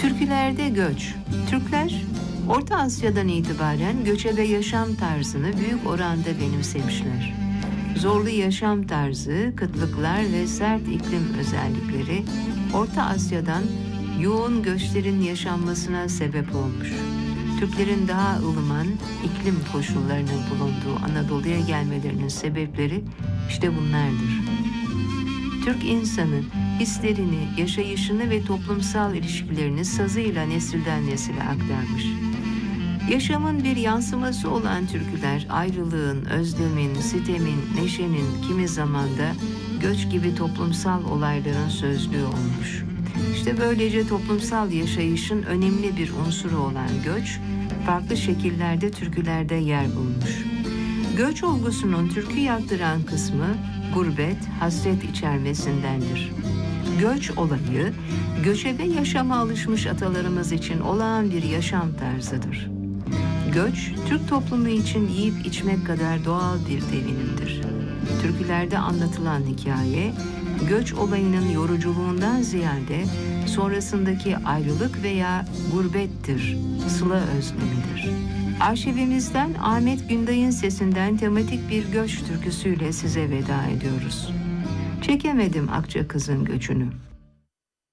Türkülerde göç. Türkler Orta Asya'dan itibaren göçebe yaşam tarzını büyük oranda benimsemişler. Zorlu yaşam tarzı, kıtlıklar ve sert iklim özellikleri Orta Asya'dan yoğun göçlerin yaşanmasına sebep olmuş. Türklerin daha ılıman iklim koşullarının bulunduğu Anadolu'ya gelmelerinin sebepleri işte bunlardır. Türk insanı hislerini, yaşayışını ve toplumsal ilişkilerini sazıyla nesilden nesile aktarmış. Yaşamın bir yansıması olan türküler, ayrılığın, özlemin, sitemin, neşenin, kimi zamanda göç gibi toplumsal olayların sözlüğü olmuş. İşte böylece toplumsal yaşayışın önemli bir unsuru olan göç, farklı şekillerde türkülerde yer bulmuş. Göç olgusunun türkü yaktıran kısmı, gurbet, hasret içermesindendir. Göç olayı, göçebe yaşama alışmış atalarımız için olağan bir yaşam tarzıdır. Göç, Türk toplumu için yiyip içmek kadar doğal bir devinimdir. Türkülerde anlatılan hikaye, göç olayının yoruculuğundan ziyade sonrasındaki ayrılık veya gurbettir, sıla özlemidir. Arşivimizden Ahmet Günday'ın sesinden tematik bir göç türküsüyle size veda ediyoruz. Çekemedim Akça kızın göçünü.